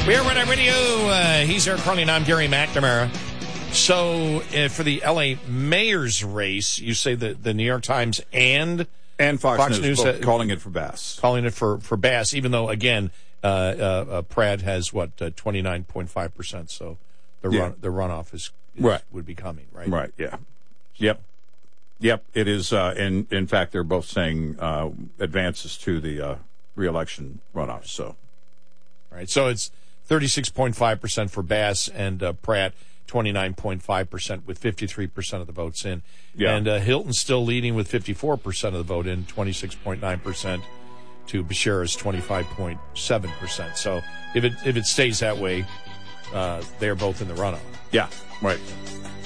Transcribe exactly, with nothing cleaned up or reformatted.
We are Red Eye Radio. Uh, he's Eric Carly, and I'm Gary McNamara. So, uh, for the L A mayor's race, you say that the New York Times and and Fox, Fox News, News uh, calling it for Bass. Calling it for, for Bass, even though, again, uh, uh, uh, Pratt has, what, uh, twenty-nine point five percent, so the, yeah. run, the runoff is, is right. would be coming, right? Right, yeah. Yep. Yep, it is. Uh, in, in fact, they're both saying uh, advances to the uh, re-election runoff, so. All right, so it's thirty-six point five percent for Bass and uh, Pratt, twenty-nine point five percent with fifty-three percent of the votes in. Yeah. And uh, Hilton's still leading with fifty-four percent of the vote in, twenty-six point nine percent to Bashira's twenty-five point seven percent. So if it if it stays that way, uh, they're both in the runoff. Yeah, right.